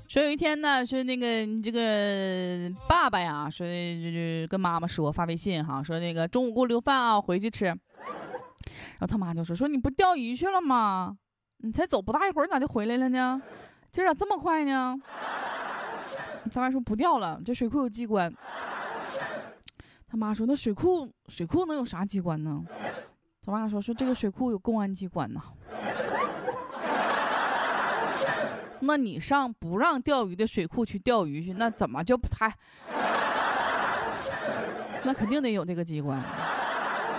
说有一天呢，是那个你这个爸爸呀，说跟妈妈说发微信哈，说那个中午给我留饭啊，回去吃。然后他妈就说你不钓鱼去了吗？你才走不大一会儿，咋就回来了呢？今儿咋这么快呢？他妈说不钓了，这水库有机关。他妈说那水库能有啥机关呢？他妈说这个水库有公安机关呢。那你上不让钓鱼的水库去钓鱼去，那怎么就还？那肯定得有这个机关。